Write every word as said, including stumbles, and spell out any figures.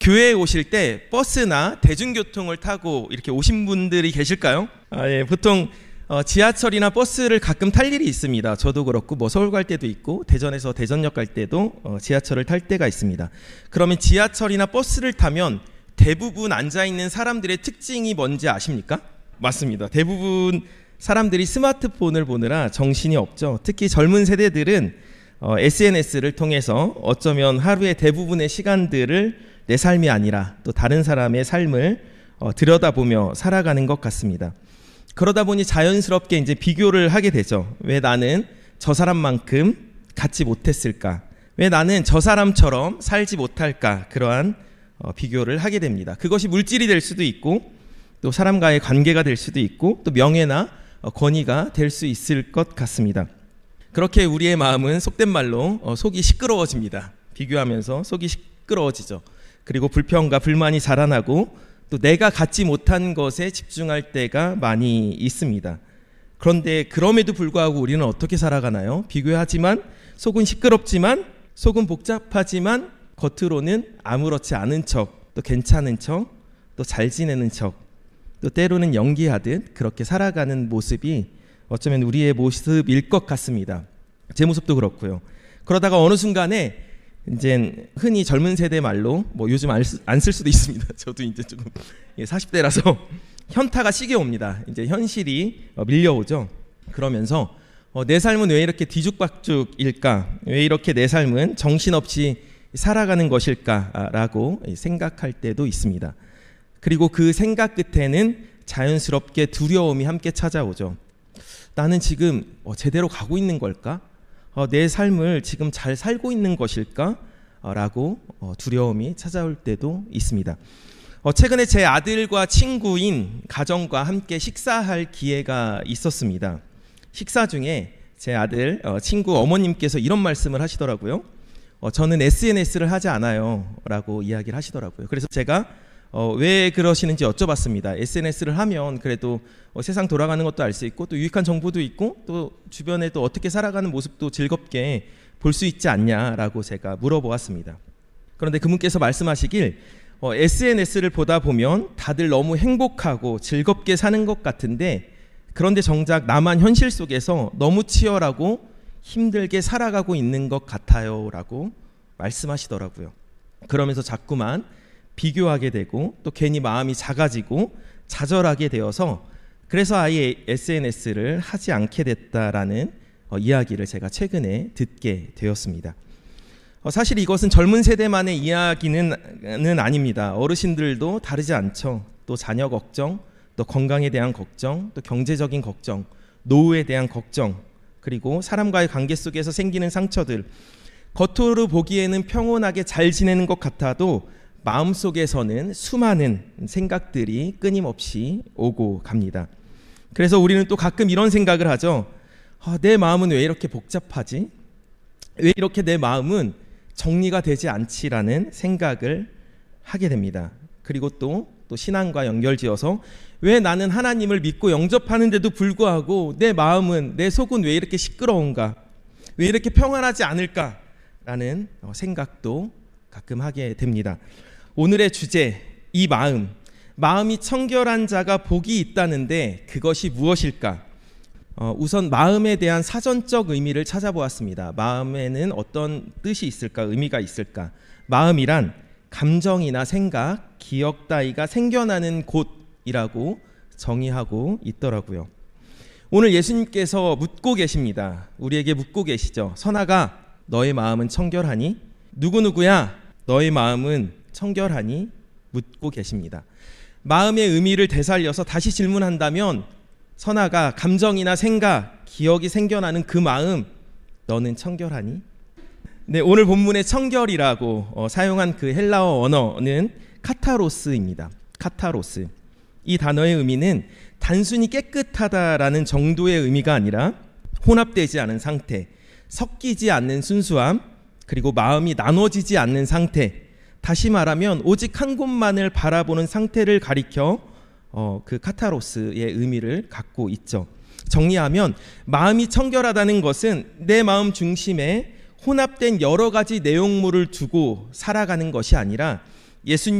교회에 오실 때 버스나 대중교통을 타고 이렇게 오신 분들이 계실까요? 아, 예, 보통 어, 지하철이나 버스를 가끔 탈 일이 있습니다. 저도 그렇고 뭐 서울 갈 때도 있고 대전에서 대전역 갈 때도 어, 지하철을 탈 때가 있습니다. 그러면 지하철이나 버스를 타면 대부분 앉아있는 사람들의 특징이 뭔지 아십니까? 맞습니다. 대부분 사람들이 스마트폰을 보느라 정신이 없죠. 특히 젊은 세대들은 어, 에스엔에스를 통해서 어쩌면 하루의 대부분의 시간들을 내 삶이 아니라 또 다른 사람의 삶을 어, 들여다보며 살아가는 것 같습니다. 그러다 보니 자연스럽게 이제 비교를 하게 되죠. 왜 나는 저 사람만큼 갖지 못했을까? 왜 나는 저 사람처럼 살지 못할까? 그러한 어, 비교를 하게 됩니다. 그것이 물질이 될 수도 있고 또 사람과의 관계가 될 수도 있고 또 명예나 어, 권위가 될 수 있을 것 같습니다. 그렇게 우리의 마음은 속된 말로 어, 속이 시끄러워집니다. 비교하면서 속이 시끄러워지죠. 그리고 불평과 불만이 자라나고 또 내가 갖지 못한 것에 집중할 때가 많이 있습니다. 그런데 그럼에도 불구하고 우리는 어떻게 살아가나요? 비교하지만 속은 시끄럽지만 속은 복잡하지만 겉으로는 아무렇지 않은 척, 또 괜찮은 척, 또 잘 지내는 척, 또 때로는 연기하듯 그렇게 살아가는 모습이 어쩌면 우리의 모습일 것 같습니다. 제 모습도 그렇고요. 그러다가 어느 순간에 이제 흔히 젊은 세대 말로 뭐 요즘 안 쓸 수도 있습니다. 저도 이제 조금 사십 대라서 현타가 시게 옵니다. 이제 현실이 밀려오죠. 그러면서 어, 내 삶은 왜 이렇게 뒤죽박죽일까? 왜 이렇게 내 삶은 정신없이 살아가는 것일까라고 생각할 때도 있습니다. 그리고 그 생각 끝에는 자연스럽게 두려움이 함께 찾아오죠. 나는 지금 어, 제대로 가고 있는 걸까? 어, 내 삶을 지금 잘 살고 있는 것일까? 어, 라고 어, 두려움이 찾아올 때도 있습니다. 어, 최근에 제 아들과 친구인 가정과 함께 식사할 기회가 있었습니다. 식사 중에 제 아들 어, 친구 어머님께서 이런 말씀을 하시더라고요. 어, 저는 에스엔에스를 하지 않아요 라고 이야기를 하시더라고요. 그래서 제가 어, 왜 그러시는지 여쭤봤습니다. 에스엔에스를 하면 그래도 어, 세상 돌아가는 것도 알 수 있고 또 유익한 정보도 있고 또 주변에 또 어떻게 살아가는 모습도 즐겁게 볼 수 있지 않냐라고 제가 물어보았습니다. 그런데 그분께서 말씀하시길 어, 에스엔에스를 보다 보면 다들 너무 행복하고 즐겁게 사는 것 같은데 그런데 정작 나만 현실 속에서 너무 치열하고 힘들게 살아가고 있는 것 같아요 라고 말씀하시더라고요. 그러면서 자꾸만 비교하게 되고 또 괜히 마음이 작아지고 좌절하게 되어서 그래서 아예 에스엔에스를 하지 않게 됐다라는 어, 이야기를 제가 최근에 듣게 되었습니다. 어, 사실 이것은 젊은 세대만의 이야기는 아닙니다. 어르신들도 다르지 않죠. 또 자녀 걱정, 또 건강에 대한 걱정, 또 경제적인 걱정, 노후에 대한 걱정, 그리고 사람과의 관계 속에서 생기는 상처들, 겉으로 보기에는 평온하게 잘 지내는 것 같아도 마음속에서는 수많은 생각들이 끊임없이 오고 갑니다. 그래서 우리는 또 가끔 이런 생각을 하죠. 아, 내 마음은 왜 이렇게 복잡하지? 왜 이렇게 내 마음은 정리가 되지 않지라는 생각을 하게 됩니다. 그리고 또, 또 신앙과 연결지어서 왜 나는 하나님을 믿고 영접하는데도 불구하고 내 마음은, 내 속은 왜 이렇게 시끄러운가? 왜 이렇게 평안하지 않을까라는 생각도 가끔 하게 됩니다. 오늘의 주제, 이 마음, 마음이 청결한 자가 복이 있다는데 그것이 무엇일까? 어, 우선 마음에 대한 사전적 의미를 찾아보았습니다. 마음에는 어떤 뜻이 있을까, 의미가 있을까? 마음이란 감정이나 생각, 기억 따위가 생겨나는 곳이라고 정의하고 있더라고요. 오늘 예수님께서 묻고 계십니다. 우리에게 묻고 계시죠. 선아가 너의 마음은 청결하니? 누구누구야 너의 마음은 청결하니? 묻고 계십니다. 마음의 의미를 되살려서 다시 질문한다면 선아가 감정이나 생각, 기억이 생겨나는 그 마음, 너는 청결하니? 네, 오늘 본문의 청결이라고 어, 사용한 그 헬라어 언어는 카타로스입니다. 카타로스. 이 단어의 의미는 단순히 깨끗하다라는 정도의 의미가 아니라 혼합되지 않은 상태, 섞이지 않는 순수함, 그리고 마음이 나눠지지 않는 상태, 다시 말하면 오직 한 곳만을 바라보는 상태를 가리켜 어, 그 카타로스의 의미를 갖고 있죠. 정리하면 마음이 청결하다는 것은 내 마음 중심에 혼합된 여러 가지 내용물을 두고 살아가는 것이 아니라 예수님